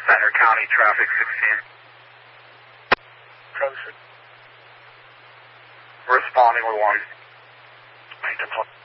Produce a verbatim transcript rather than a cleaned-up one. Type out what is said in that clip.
Center County Traffic sixteen. Traffic. Responding with one. Maintenance one.